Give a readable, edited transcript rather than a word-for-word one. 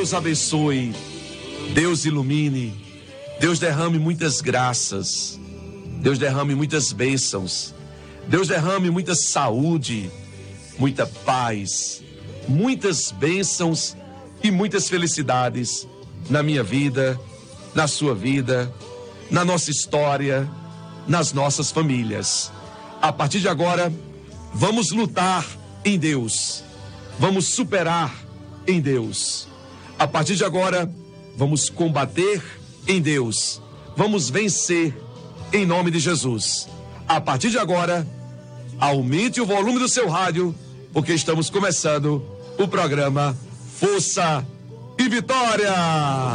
Deus abençoe, Deus ilumine, Deus derrame muitas graças, Deus derrame muitas bênçãos, Deus derrame muita saúde, muita paz, muitas bênçãos e muitas felicidades na minha vida, na sua vida, na nossa história, nas nossas famílias. A partir de agora, vamos lutar em Deus, vamos superar em Deus. A partir de agora, vamos combater em Deus, vamos vencer em nome de Jesus. A partir de agora, aumente o volume do seu rádio, porque estamos começando o programa Força e Vitória.